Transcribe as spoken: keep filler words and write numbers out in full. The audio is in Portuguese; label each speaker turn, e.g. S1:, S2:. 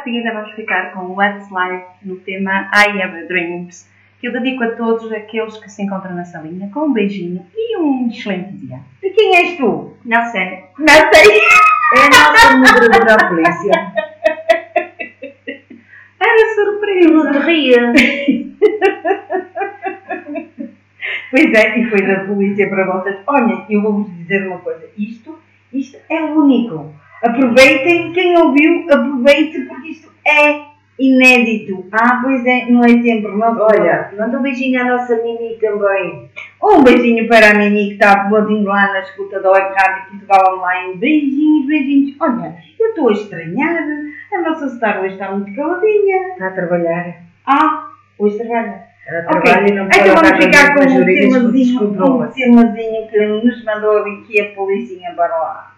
S1: a seguir vamos ficar com What's Life no tema I Have Dreams, que eu dedico a todos aqueles que se encontram na salinha, com um beijinho e um excelente dia.
S2: E quem és tu?
S1: Não sei.
S2: Não sei. É a nossa moderadora da polícia.
S1: Era surpresa.
S2: Não te ria.
S3: Pois é, e foi da polícia para vocês. Olha, eu vou-vos dizer uma coisa. Isto, isto é único. Aproveitem, quem ouviu, aproveite, porque isto é inédito. Ah, pois é, não é sempre. Não.
S2: Olha, manda um beijinho à nossa Mimi também.
S3: Um beijinho para a Mimi que está voadinho lá na escuta da Web Rádio Portugal Online. Beijinhos, beijinhos. Olha, eu estou a estranhar. A nossa Star hoje está muito caladinha.
S2: Está a trabalhar.
S3: Ah, hoje trabalha.
S2: Ela
S3: Ok,
S2: trabalha e não pode
S3: então vamos
S2: andar
S3: ficar com
S2: nas
S3: um
S2: orelhas porque
S3: temazinho, um
S2: descontrola-se.
S3: temazinho que nos mandou aqui a policinha para lá.